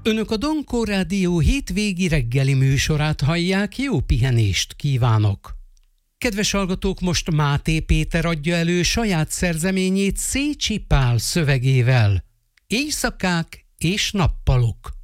Önök a Donkó Rádió hétvégi reggeli műsorát hallják, jó pihenést kívánok! Kedves hallgatók, most Máté Péter adja elő saját szerzeményét Szécsi Pál szövegével. Éjszakák és nappalok.